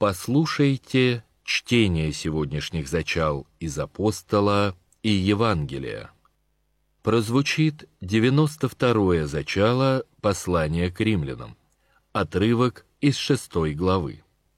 Послушайте чтение сегодняшних зачал из Апостола и Евангелия. Прозвучит 92-е зачало послания к римлянам, отрывок из 6 главы.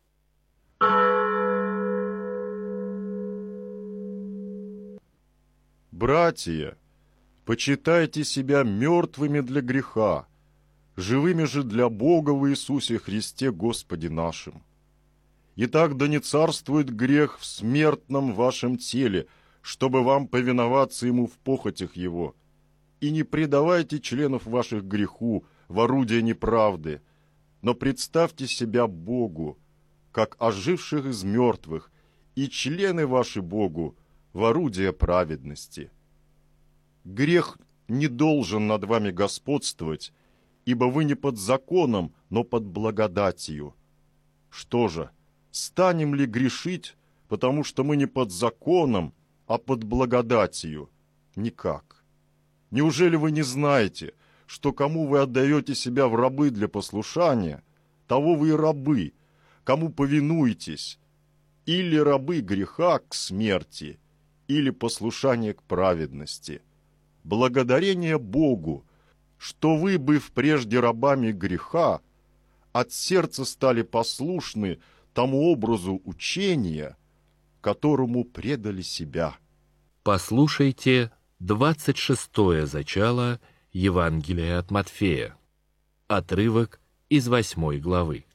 Братья, почитайте себя мертвыми для греха, живыми же для Бога в Иисусе Христе Господе нашим. Итак, да не царствует грех в смертном вашем теле, чтобы вам повиноваться ему в похотях его. И не предавайте членов ваших греху в орудие неправды, но представьте себя Богу, как оживших из мертвых, и члены ваши Богу в орудие праведности. Грех не должен над вами господствовать, ибо вы не под законом, но под благодатью. Что же, станем ли грешить, потому что мы не под законом, а под благодатью? Никак. Неужели вы не знаете, что кому вы отдаете себя в рабы для послушания, того вы и рабы, кому повинуетесь, или рабы греха к смерти, или послушание к праведности. Благодарение Богу, что вы, быв прежде рабами греха, от сердца стали послушны тому образу учения, которому предали себя. Послушайте 26-е зачало Евангелия от Матфея, отрывок из 8 главы.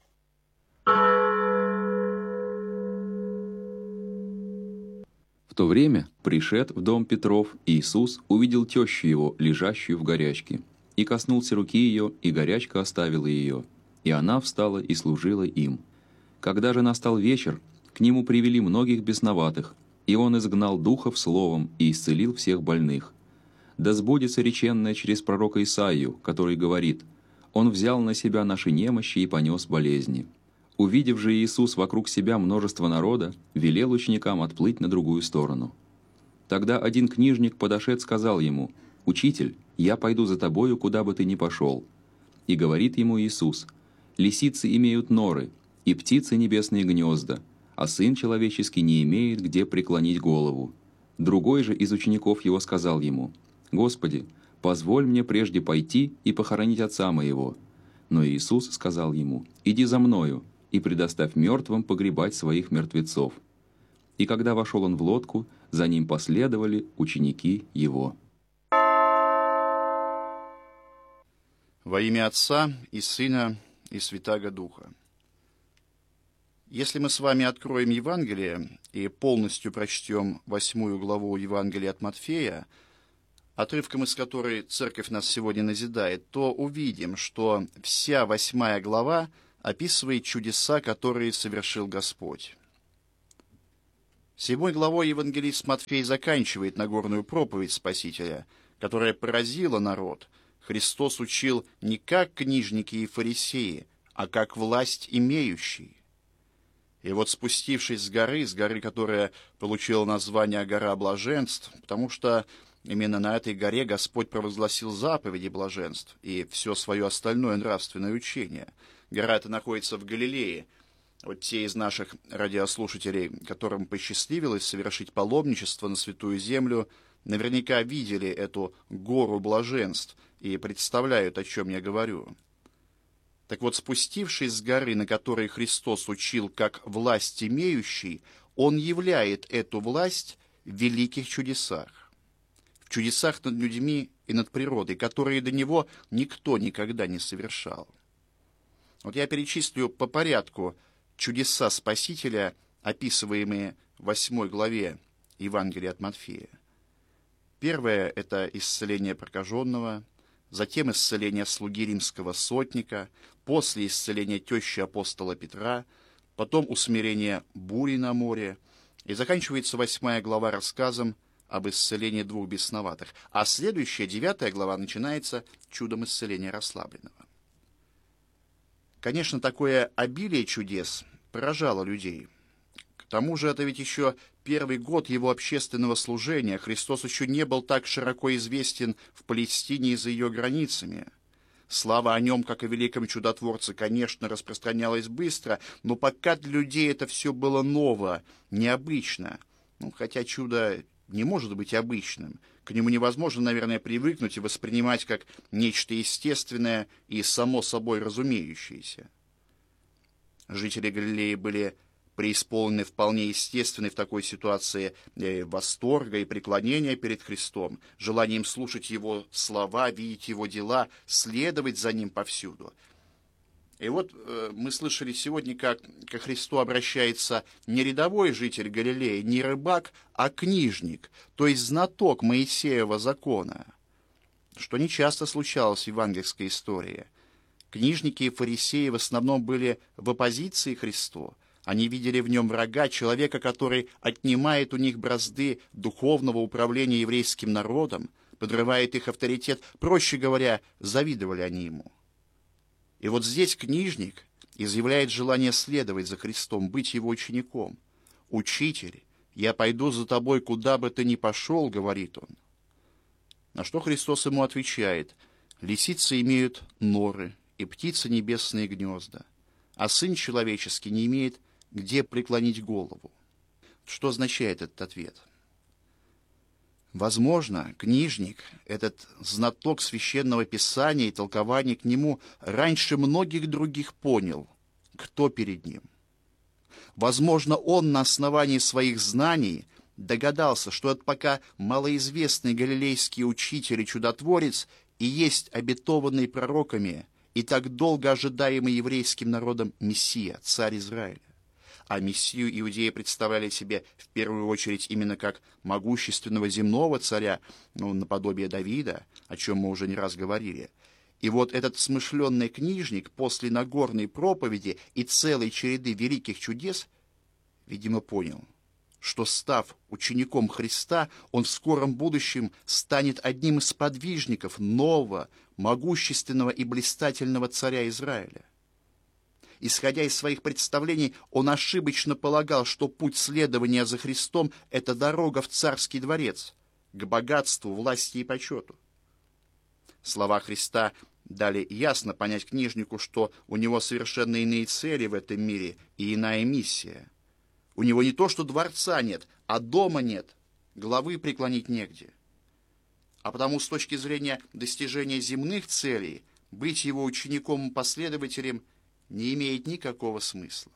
В то время, пришед в дом Петров, Иисус увидел тещу его, лежащую в горячке, и коснулся руки ее, и горячка оставила ее, и она встала и служила им. Когда же настал вечер, к нему привели многих бесноватых, и он изгнал духов словом и исцелил всех больных. Да сбудется реченное через пророка Исаию, который говорит: «Он взял на себя наши немощи и понес болезни». Увидев же Иисус вокруг себя множество народа, велел ученикам отплыть на другую сторону. Тогда один книжник, подошед, сказал ему: «Учитель, я пойду за тобою, куда бы ты ни пошел». И говорит ему Иисус: «Лисицы имеют норы, и птицы небесные гнезда, а Сын Человеческий не имеет, где преклонить голову». Другой же из учеников его сказал ему: «Господи, позволь мне прежде пойти и похоронить отца моего». Но Иисус сказал ему: «Иди за мною, и предоставь мертвым погребать своих мертвецов». И когда вошел он в лодку, за ним последовали ученики его. Во имя Отца и Сына и Святаго Духа. Если мы с вами откроем Евангелие и полностью прочтем 8 главу Евангелия от Матфея, отрывком из которой церковь нас сегодня назидает, то увидим, что вся 8 глава описывает чудеса, которые совершил Господь. 7 главой евангелист Матфей заканчивает Нагорную проповедь Спасителя, которая поразила народ. Христос учил не как книжники и фарисеи, а как власть имеющий. И вот спустившись с горы, которая получила название «Гора блаженств», потому что именно на этой горе Господь провозгласил заповеди блаженств и все свое остальное нравственное учение. Гора эта находится в Галилее. Вот те из наших радиослушателей, которым посчастливилось совершить паломничество на Святую Землю, наверняка видели эту гору блаженств и представляют, о чем я говорю. Так вот, спустившись с горы, на которой Христос учил как власть имеющий, Он являет эту власть в великих чудесах. В чудесах над людьми и над природой, которые до Него никто никогда не совершал. Вот я перечислю по порядку чудеса Спасителя, описываемые в 8 главе Евангелия от Матфея. Первое – это исцеление прокаженного, затем исцеление слуги римского сотника, после исцеления тещи апостола Петра, потом усмирение бури на море, и заканчивается 8 глава рассказом об исцелении 2 бесноватых, а следующая, 9 глава, начинается чудом исцеления расслабленного. Конечно, такое обилие чудес поражало людей. К тому же это ведь еще первый год его общественного служения. Христос еще не был так широко известен в Палестине и за ее границами. Слава о нем, как о великом чудотворце, конечно, распространялась быстро, но пока для людей это все было ново, необычно. Хотя чудо не может быть обычным. К нему невозможно, наверное, привыкнуть и воспринимать как нечто естественное и само собой разумеющееся. Жители Галилеи были преисполнены вполне естественной в такой ситуации восторга и преклонения перед Христом, желанием слушать Его слова, видеть Его дела, следовать за Ним повсюду. И вот мы слышали сегодня, как ко Христу обращается не рядовой житель Галилеи, не рыбак, а книжник, то есть знаток Моисеева закона, что нечасто случалось в евангельской истории. Книжники и фарисеи в основном были в оппозиции Христу. Они видели в нем врага, человека, который отнимает у них бразды духовного управления еврейским народом, подрывает их авторитет, проще говоря, завидовали они ему. И вот здесь книжник изъявляет желание следовать за Христом, быть его учеником. «Учитель, я пойду за тобой, куда бы ты ни пошел», — говорит он. На что Христос ему отвечает: «Лисицы имеют норы, и птицы небесные гнезда, а Сын Человеческий не имеет где преклонить голову». Что означает этот ответ? Возможно, книжник, этот знаток священного писания и толкования к нему, раньше многих других понял, кто перед ним. Возможно, он на основании своих знаний догадался, что это пока малоизвестный галилейский учитель и чудотворец и есть обетованный пророками и так долго ожидаемый еврейским народом Мессия, царь Израиля. А Мессию иудеи представляли себе в первую очередь именно как могущественного земного царя, наподобие Давида, о чем мы уже не раз говорили. И вот этот смышленный книжник после Нагорной проповеди и целой череды великих чудес, видимо, понял, что, став учеником Христа, он в скором будущем станет одним из сподвижников нового, могущественного и блистательного царя Израиля. Исходя из своих представлений, он ошибочно полагал, что путь следования за Христом — это дорога в царский дворец, к богатству, власти и почету. Слова Христа дали ясно понять книжнику, что у него совершенно иные цели в этом мире и иная миссия. У него не то, что дворца нет, а дома нет, головы преклонить негде. А потому с точки зрения достижения земных целей быть его учеником и последователем не имеет никакого смысла.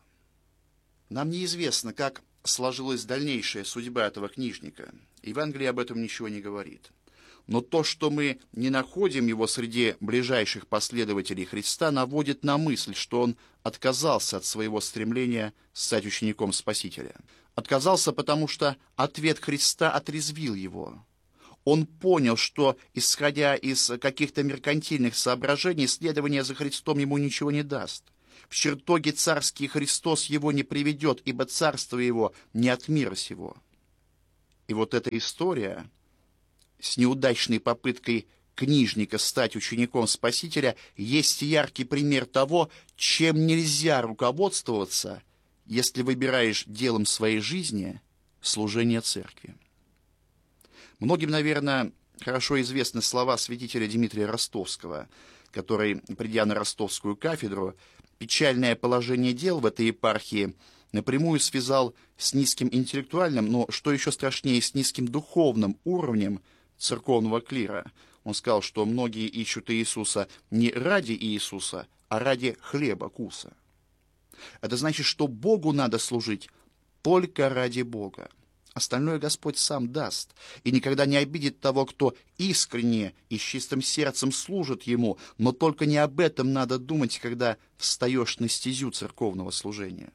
Нам неизвестно, как сложилась дальнейшая судьба этого книжника. Евангелие об этом ничего не говорит. Но то, что мы не находим его среди ближайших последователей Христа, наводит на мысль, что он отказался от своего стремления стать учеником Спасителя. Отказался, потому что ответ Христа отрезвил его. Он понял, что, исходя из каких-то меркантильных соображений, следование за Христом ему ничего не даст. В чертоги царские Христос его не приведет, ибо царство его не от мира сего. И вот эта история с неудачной попыткой книжника стать учеником Спасителя есть яркий пример того, чем нельзя руководствоваться, если выбираешь делом своей жизни служение церкви. Многим, наверное, хорошо известны слова святителя Дмитрия Ростовского, который, придя на ростовскую кафедру, печальное положение дел в этой епархии напрямую связал с низким интеллектуальным, но, что еще страшнее, с низким духовным уровнем церковного клира. Он сказал, что многие ищут Иисуса не ради Иисуса, а ради хлеба куса. Это значит, что Богу надо служить только ради Бога. Остальное Господь сам даст и никогда не обидит того, кто искренне и с чистым сердцем служит Ему, но только не об этом надо думать, когда встаешь на стезю церковного служения.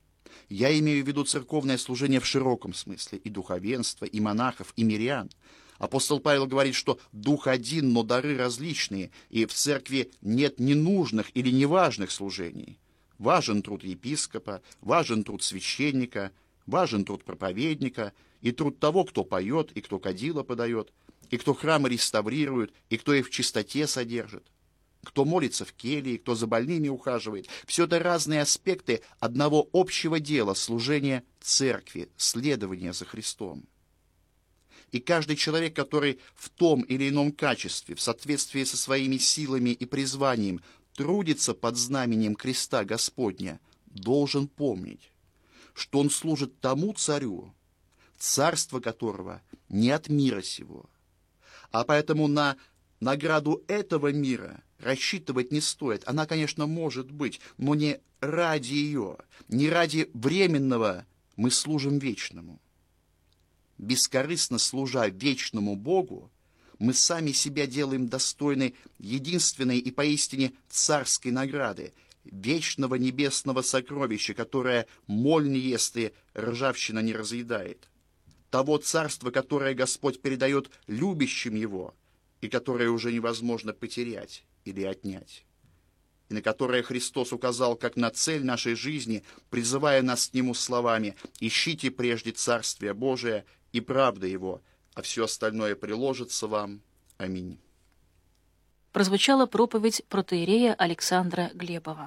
Я имею в виду церковное служение в широком смысле, и духовенство, и монахов, и мирян. Апостол Павел говорит, что дух один, но дары различные, и в церкви нет ненужных или неважных служений. Важен труд епископа, важен труд священника, важен труд проповедника, и труд того, кто поет, и кто кадило подает, и кто храмы реставрирует, и кто их в чистоте содержит, кто молится в келье, кто за больными ухаживает. Все это разные аспекты одного общего дела — служения церкви, следования за Христом. И каждый человек, который в том или ином качестве, в соответствии со своими силами и призванием, трудится под знаменем креста Господня, должен помнить, что он служит тому царю, царство которого не от мира сего. А поэтому на награду этого мира рассчитывать не стоит. Она, конечно, может быть, но не ради ее, не ради временного мы служим вечному. Бескорыстно служа вечному Богу, мы сами себя делаем достойны единственной и поистине царской награды, вечного небесного сокровища, которое моль не ест и ржавчина не разъедает. Того царства, которое Господь передает любящим Его, и которое уже невозможно потерять или отнять, и на которое Христос указал как на цель нашей жизни, призывая нас к Нему словами: «Ищите прежде Царствие Божие и правды Его, а все остальное приложится вам». Аминь. Прозвучала проповедь протоиерея Александра Глебова.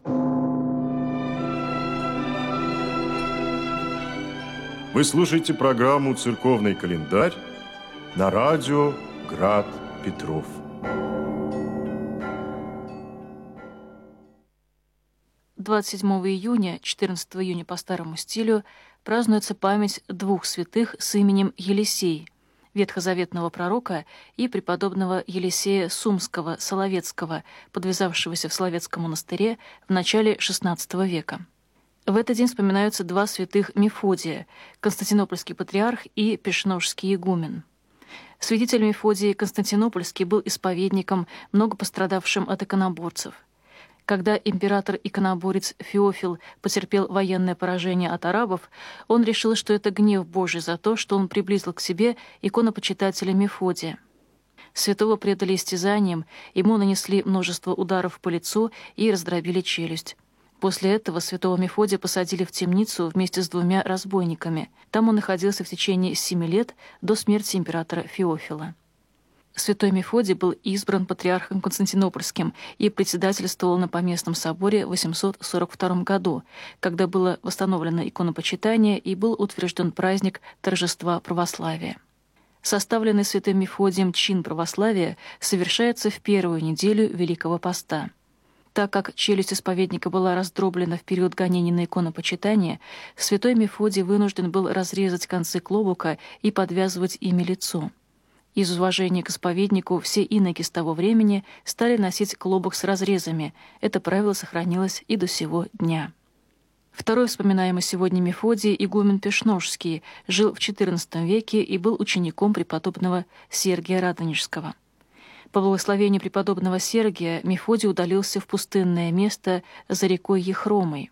Вы слушаете программу «Церковный календарь» на радио «Град Петров». «27 июня, 14 июня по старому стилю празднуется память двух святых с именем Елисей, ветхозаветного пророка и преподобного Елисея Сумского, Соловецкого, подвязавшегося в Соловецком монастыре в начале XVI века. В этот день вспоминаются два святых Мефодия, константинопольский патриарх и пешножский игумен. Святитель Мефодий Константинопольский был исповедником, много пострадавшим от иконоборцев. Когда император-иконоборец Феофил потерпел военное поражение от арабов, он решил, что это гнев Божий за то, что он приблизил к себе иконопочитателя Мефодия. Святого предали истязаниям, ему нанесли множество ударов по лицу и раздробили челюсть. После этого святого Мефодия посадили в темницу вместе с двумя разбойниками. Там он находился в течение 7 лет до смерти императора Феофила. Святой Мефодий был избран патриархом Константинопольским и председательствовал на Поместном соборе в 842 году, когда было восстановлено иконопочитание и был утвержден праздник торжества православия. Составленный святым Мефодием чин православия совершается в первую неделю Великого Поста. Так как челюсть исповедника была раздроблена в период гонений на иконопочитание, святой Мефодий вынужден был разрезать концы клобука и подвязывать ими лицо. Из уважения к исповеднику все иноки с того времени стали носить клобук с разрезами. Это правило сохранилось и до сего дня. Второй вспоминаемый сегодня Мефодий, игумен Пешножский, жил в XIV веке и был учеником преподобного Сергия Радонежского. По благословению преподобного Сергия Мефодий удалился в пустынное место за рекой Ехромой.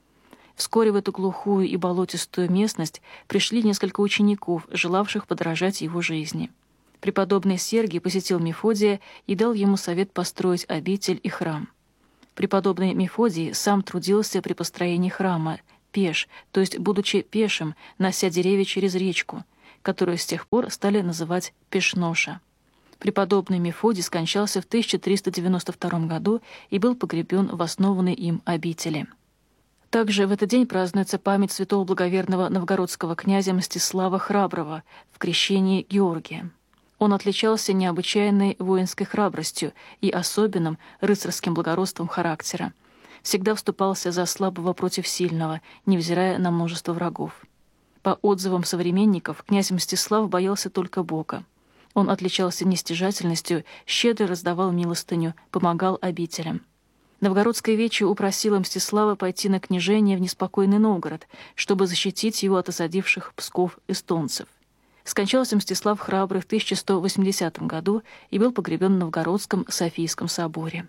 Вскоре в эту глухую и болотистую местность пришли несколько учеников, желавших подражать его жизни. Преподобный Сергий посетил Мефодия и дал ему совет построить обитель и храм. Преподобный Мефодий сам трудился при построении храма, пеш, то есть будучи пешим, нося деревья через речку, которую с тех пор стали называть Пешноша. Преподобный Мефодий скончался в 1392 году и был погребен в основанной им обители. Также в этот день празднуется память святого благоверного новгородского князя Мстислава Храброго в крещении Георгия. Он отличался необычайной воинской храбростью и особенным рыцарским благородством характера. Всегда вступался за слабого против сильного, невзирая на множество врагов. По отзывам современников, князь Мстислав боялся только Бога. Он отличался нестяжательностью, щедро раздавал милостыню, помогал обителям. Новгородское вече упросило Мстислава пойти на княжение в неспокойный Новгород, чтобы защитить его от осадивших Псков эстонцев. Скончался Мстислав Храбрый в 1180 году и был погребен в Новгородском Софийском соборе.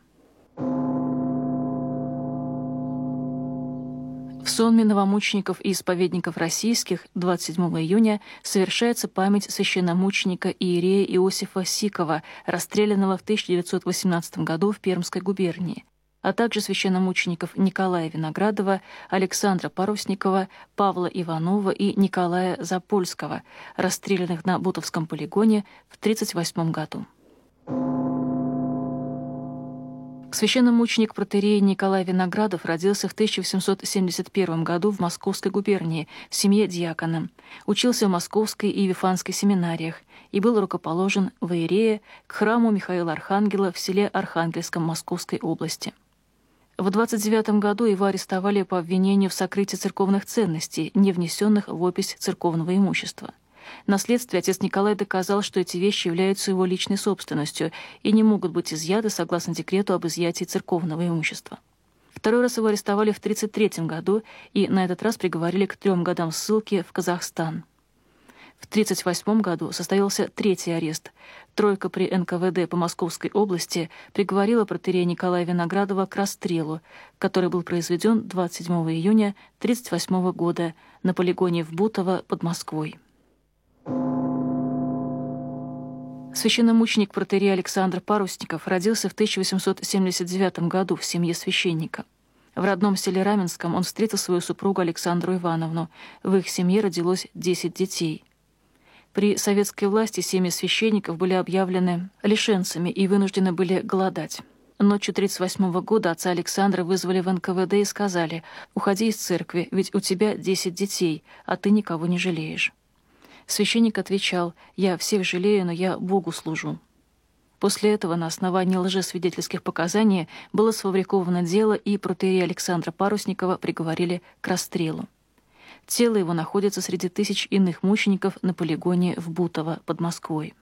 В сонме новомучеников и исповедников российских 27 июня совершается память священномученика иерея Иосифа Сикова, расстрелянного в 1918 году в Пермской губернии, а также священномучеников Николая Виноградова, Александра Парусникова, Павла Иванова и Николая Запольского, расстрелянных на Бутовском полигоне в 1938 году. Священномученик протоиерей Николай Виноградов родился в 1871 году в Московской губернии в семье дьякона. Учился в Московской и Вифанской семинариях и был рукоположен в иерее к храму Михаила Архангела в селе Архангельском Московской области. В 29 году его арестовали по обвинению в сокрытии церковных ценностей, не внесенных в опись церковного имущества. На следствии отец Николай доказал, что эти вещи являются его личной собственностью и не могут быть изъяты согласно декрету об изъятии церковного имущества. Второй раз его арестовали в 1933 году и на этот раз приговорили к 3 годам ссылки в Казахстан. В 1938 году состоялся третий арест. Тройка при НКВД по Московской области приговорила протоиерея Николая Виноградова к расстрелу, который был произведен 27 июня 1938 года на полигоне в Бутово под Москвой. Священномученик протоиерей Александр Парусников родился в 1879 году в семье священника. В родном селе Раменском он встретил свою супругу Александру Ивановну. В их семье родилось 10 детей. При советской власти семьи священников были объявлены лишенцами и вынуждены были голодать. Ночью 1938 года отца Александра вызвали в НКВД и сказали: «Уходи из церкви, ведь у тебя 10 детей, а ты никого не жалеешь». Священник отвечал: «Я всех жалею, но я Богу служу». После этого на основании лжесвидетельских показаний было сфабриковано дело, и протоиерея Александра Парусникова приговорили к расстрелу. Тело его находится среди тысяч иных мучеников на полигоне в Бутово под Москвой.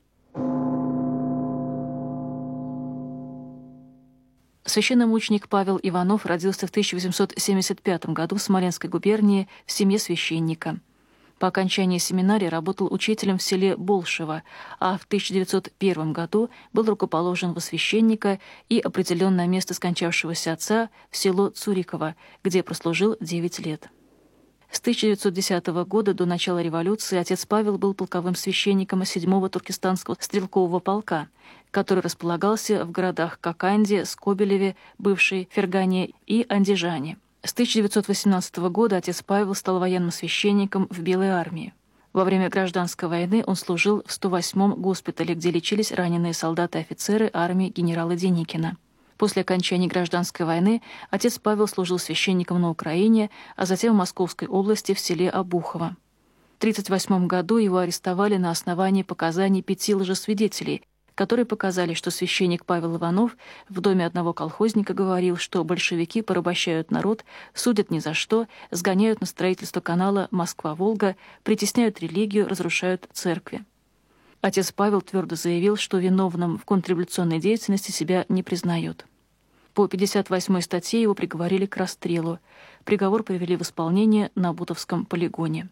Священномученик Павел Иванов родился в 1875 году в Смоленской губернии в семье священника. По окончании семинарии работал учителем в селе Болшево, а в 1901 году был рукоположен во священника и определен на место скончавшегося отца в село Цуриково, где прослужил 9 лет. С 1910 года до начала революции отец Павел был полковым священником 7-го Туркестанского стрелкового полка, который располагался в городах Коканде, Скобелеве, бывшей Фергане и Андижане. С 1918 года отец Павел стал военным священником в Белой армии. Во время гражданской войны он служил в 108-м госпитале, где лечились раненые солдаты и офицеры армии генерала Деникина. После окончания гражданской войны отец Павел служил священником на Украине, а затем в Московской области в селе Обухово. В 1938 году его арестовали на основании показаний 5 лжесвидетелей, которые показали, что священник Павел Иванов в доме одного колхозника говорил, что большевики порабощают народ, судят ни за что, сгоняют на строительство канала Москва-Волга, притесняют религию, разрушают церкви. Отец Павел твердо заявил, что виновным в контрреволюционной деятельности себя не признает. По 58-й статье его приговорили к расстрелу. Приговор привели в исполнение на Бутовском полигоне.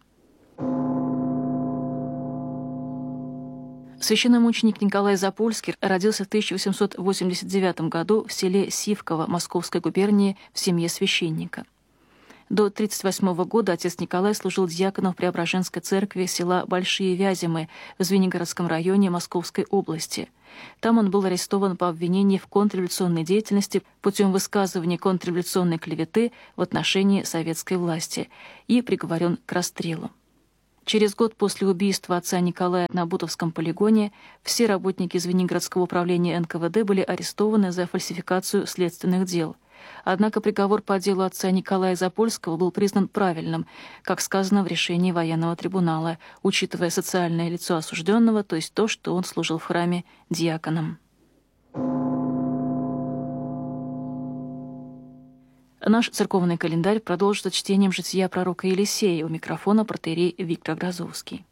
Священномученик Николай Запольский родился в 1889 году в селе Сивково Московской губернии в семье священника. До 1938 года отец Николай служил дьяконом в Преображенской церкви села Большие Вяземы в Звенигородском районе Московской области. Там он был арестован по обвинению в контрреволюционной деятельности путем высказывания контрреволюционной клеветы в отношении советской власти и приговорен к расстрелу. Через год после убийства отца Николая на Бутовском полигоне все работники Звенигородского управления НКВД были арестованы за фальсификацию следственных дел. Однако приговор по делу отца Николая Запольского был признан правильным, как сказано в решении военного трибунала, учитывая социальное лицо осужденного, то есть то, что он служил в храме диаконом. Наш церковный календарь продолжится чтением жития пророка Елисея. У микрофона протоиерей Виктор Грозовский.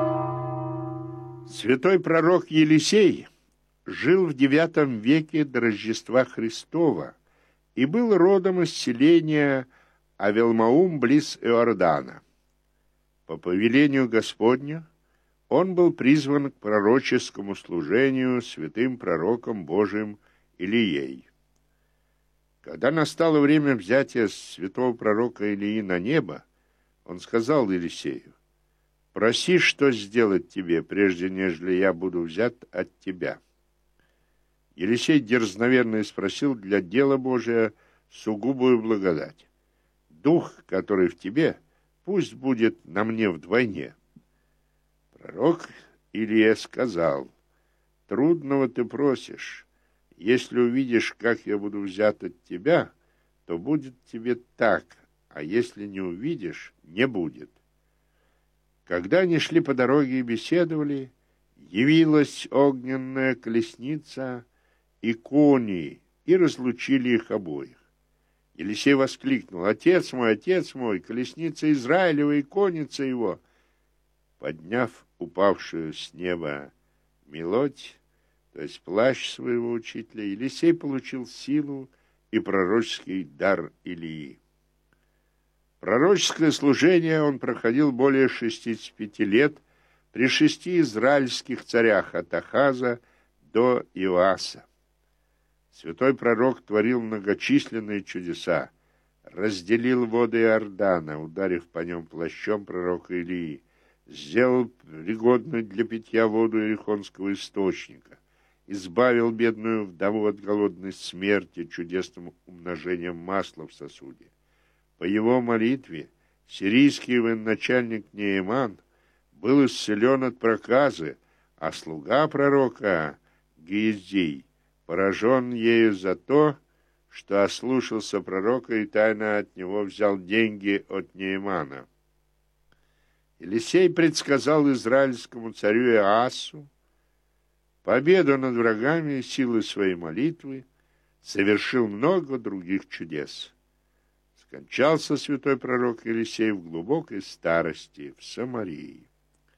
Святой пророк Елисей жил в IX веке до Рождества Христова и был родом из селения Авелмаум близ Иордана. По повелению Господню он был призван к пророческому служению святым пророком Божиим Илией. Когда настало время взятия святого пророка Илии на небо, он сказал Елисею: «Проси, что сделать тебе, прежде нежели я буду взят от тебя». Елисей дерзновенно спросил для дела Божия сугубую благодать: «Дух, который в тебе, пусть будет на мне вдвойне». Пророк Илия сказал: «Трудного ты просишь, Если увидишь, как я буду взят от тебя, то будет тебе так, а если не увидишь, не будет». Когда они шли по дороге и беседовали, явилась огненная колесница и кони, и разлучили их обоих. Елисей воскликнул: отец мой, колесница Израилева и конница его!» Подняв упавшую с неба мелодь, то есть плащ своего учителя, Елисей получил силу и пророческий дар Илии. Пророческое служение он проходил более 65 лет при 6 израильских царях от Ахаза до Иоаса. Святой пророк творил многочисленные чудеса, разделил воды Иордана, ударив по нем плащом пророка Илии, сделал пригодной для питья воду Иерихонского источника, избавил бедную вдову от голодной смерти чудесным умножением масла в сосуде. По его молитве сирийский военачальник Нееман был исцелен от проказы, а слуга пророка Геездей поражен ею за то, что ослушался пророка и тайно от него взял деньги от Неемана. Елисей предсказал израильскому царю Иоасу победу над врагами и силой своей молитвы, совершил много других чудес. Скончался святой пророк Елисей в глубокой старости в Самарии.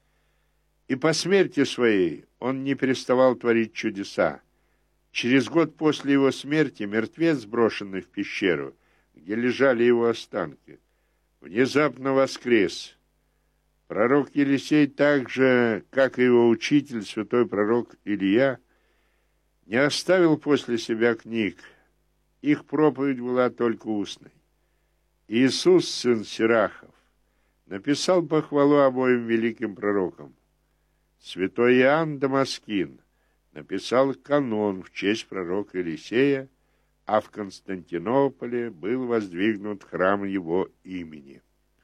И по смерти своей он не переставал творить чудеса. Через год после его смерти мертвец, брошенный в пещеру, где лежали его останки, внезапно воскрес. Пророк Елисей, так же, как и его учитель, святой пророк Илия, не оставил после себя книг. Их проповедь была только устной. Иисус, сын Сирахов, написал похвалу обоим великим пророкам. Святой Иоанн Дамаскин написал канон в честь пророка Елисея, а в Константинополе был воздвигнут храм его имени.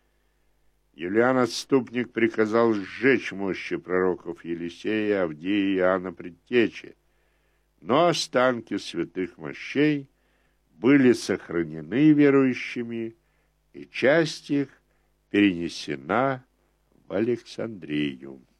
Юлиан Отступник приказал сжечь мощи пророков Елисея, Авдея и Иоанна Предтечи, но останки святых мощей были сохранены верующими, и часть их перенесена в Александрию.